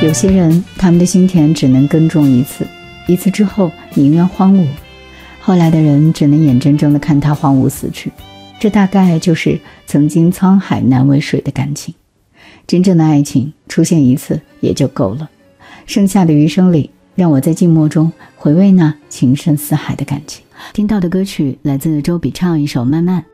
有些人，他们的心田只能耕种一次，一次之后宁愿荒芜，后来的人只能眼睁睁地看它荒芜死去。这大概就是曾经沧海难为水的感情。真正的爱情出现一次也就够了，剩下的余生里，让我在静默中回味那情深似海的感情。听到的歌曲来自周笔畅一首《慢慢》，